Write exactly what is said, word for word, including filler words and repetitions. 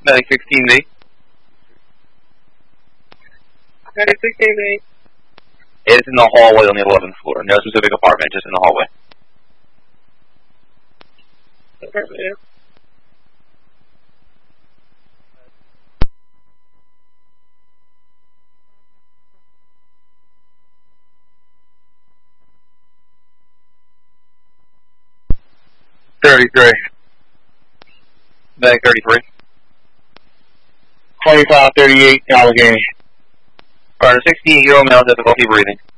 Medic sixteen B. Medic sixteen B. It is in the hallway on the eleventh floor. No specific apartment, just in the hallway. Okay, thirty-three. Medic thirty-three. twenty-five thirty-eight, Allegheny. Alright, a sixteen-year-old male, difficulty breathing.